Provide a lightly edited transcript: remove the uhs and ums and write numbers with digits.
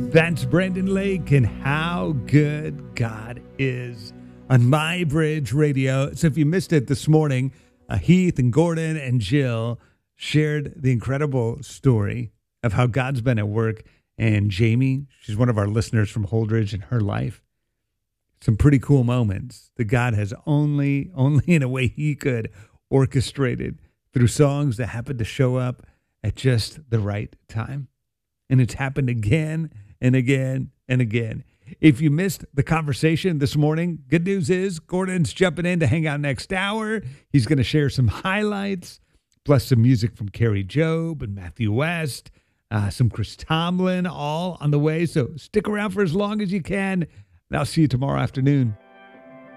That's Brandon Lake and How Good God Is on My Bridge Radio. So if you missed it this morning, Heath and Gordon and Jill shared the incredible story of how God's been at work. And Jamie, she's one of our listeners from Holdridge, and her life. Some pretty cool moments that God has only in a way he could orchestrated through songs that happened to show up at just the right time. And it's happened again and again and again. If you missed the conversation this morning, good news is Gordon's jumping in to hang out next hour. He's going to share some highlights, plus some music from Carrie Job and Matthew West, some Chris Tomlin, all on the way. So stick around for as long as you can. And I'll see you tomorrow afternoon.